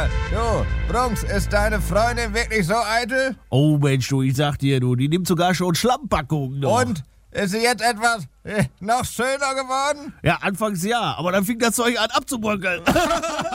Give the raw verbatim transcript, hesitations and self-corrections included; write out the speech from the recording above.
mal, du, Brunks, ist deine Freundin wirklich so eitel? Oh Mensch, du, ich sag dir, du, die nimmt sogar schon Schlammpackungen noch. Und? Ist sie jetzt etwas äh, noch schöner geworden? Ja, anfangs ja, aber dann fing das Zeug an abzubröckeln.